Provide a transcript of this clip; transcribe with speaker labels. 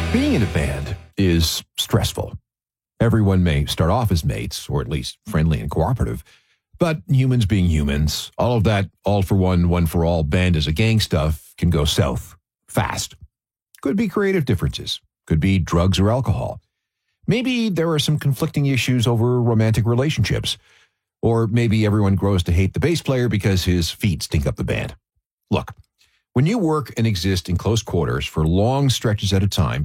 Speaker 1: Being in a band is stressful. Everyone may start off as mates, or at least friendly and cooperative, but humans being humans, all of that all for one for all, band as a gang stuff can go south fast. Could be creative differences, could be drugs or alcohol. Maybe there are some conflicting issues over romantic relationships, or maybe everyone grows to hate the bass player because his feet stink up the band. Look, when you work and exist in close quarters for long stretches at a time,